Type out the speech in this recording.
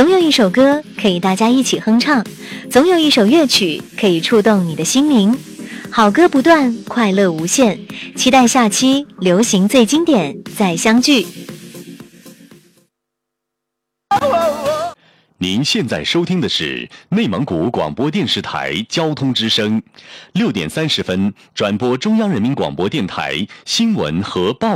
总有一首歌可以大家一起哼唱，总有一首乐曲可以触动你的心灵。好歌不断，快乐无限，期待下期流行最经典再相聚。 您现在收听的是内蒙古广播电视台交通之声，6点30分转播中央人民广播电台新闻和报